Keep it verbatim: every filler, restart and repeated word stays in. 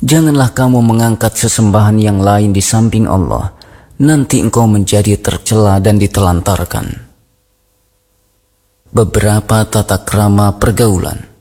Janganlah kamu mengangkat sesembahan yang lain di samping Allah, nanti engkau menjadi tercela dan ditelantarkan. Beberapa tata krama pergaulan.